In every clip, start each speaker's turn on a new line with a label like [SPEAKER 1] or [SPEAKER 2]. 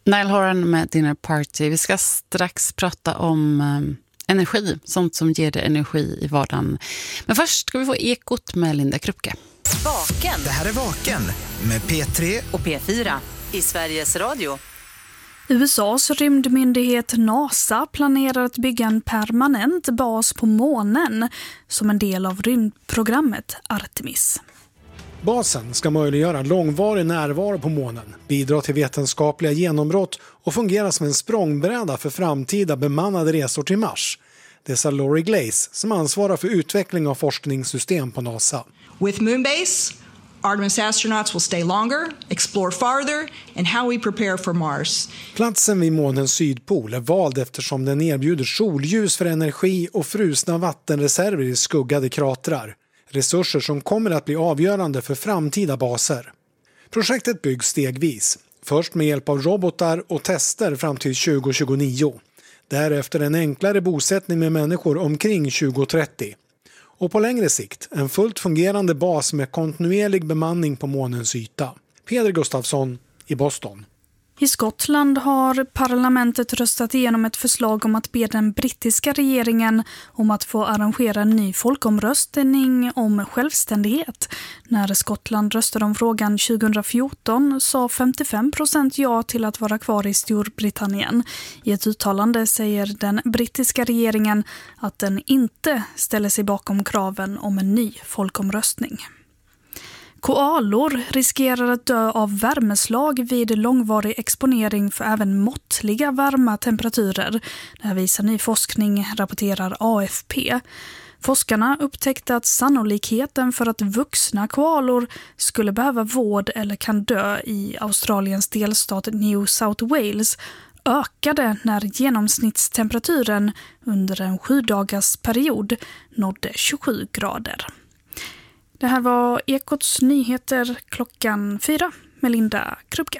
[SPEAKER 1] Niall Horan med Dinner Party. Vi ska strax prata om energi, sånt som ger dig energi i vardagen. Men först ska vi få ekot med Linda Krupke.
[SPEAKER 2] Vaken.
[SPEAKER 3] Det här är Vaken med P3
[SPEAKER 2] och P4 i Sveriges Radio.
[SPEAKER 4] USAs rymdmyndighet NASA planerar att bygga en permanent bas på månen som en del av rymdprogrammet Artemis.
[SPEAKER 5] Basen ska möjliggöra långvarig närvaro på månen, bidra till vetenskapliga genombrott och fungera som en språngbräda för framtida bemannade resor till Mars. Det sa Laurie Glaze som ansvarar för utveckling av forskningssystem på NASA.
[SPEAKER 6] With Moonbase, Artemis astronauts will stay longer, explore farther, and how we prepare for Mars.
[SPEAKER 5] Platsen vid månens sydpol är vald eftersom den erbjuder solljus för energi och frusna vattenreserver i skuggade kratrar. Resurser som kommer att bli avgörande för framtida baser. Projektet byggs stegvis, först med hjälp av robotar och tester fram till 2029. Därefter en enklare bosättning med människor omkring 2030. Och på längre sikt en fullt fungerande bas med kontinuerlig bemanning på månens yta. Peder Gustafsson i Boston.
[SPEAKER 4] I Skottland har parlamentet röstat igenom ett förslag om att be den brittiska regeringen om att få arrangera en ny folkomröstning om självständighet. När Skottland röstade om frågan 2014 sa 55% ja till att vara kvar i Storbritannien. I ett uttalande säger den brittiska regeringen att den inte ställer sig bakom kraven om en ny folkomröstning. Koalor riskerar att dö av värmeslag vid långvarig exponering för även måttliga varma temperaturer. Det här visar ny forskning, rapporterar AFP. Forskarna upptäckte att sannolikheten för att vuxna koalor skulle behöva vård eller kan dö i Australiens delstat New South Wales ökade när genomsnittstemperaturen under en 7-dagars period nådde 27 grader. Det här var Ekots nyheter klockan 4 med Linda Krupke.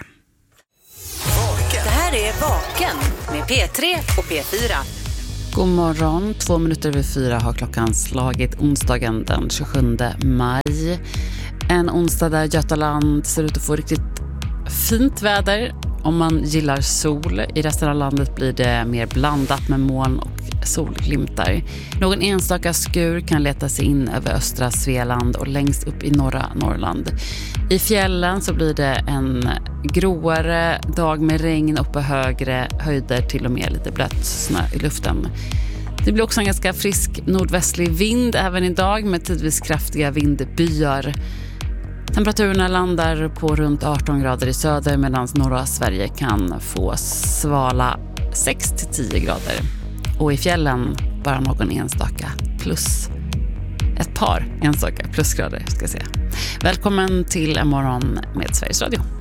[SPEAKER 2] Det här är Vaken med P3 och P4.
[SPEAKER 1] God morgon, 2:04 har klockan slagit onsdagen den 27 maj. En onsdag där Götaland ser ut att få riktigt fint väder. Om man gillar sol, i resten av landet blir det mer blandat med moln och solglimtar. Någon enstaka skur kan leta sig in över östra Svealand och längst upp i norra Norrland. I fjällen så blir det en gråare dag med regn och på högre höjder till och med lite blött snö i luften. Det blir också en ganska frisk nordvästlig vind även idag med tidvis kraftiga vindbyar. Temperaturerna landar på runt 18 grader i söder medan norra Sverige kan få svala 6-10 grader. Och i fjällen bara någon enstaka plus. Ett par enstaka plusgrader ska jag säga. Välkommen till en morgon med Sveriges Radio.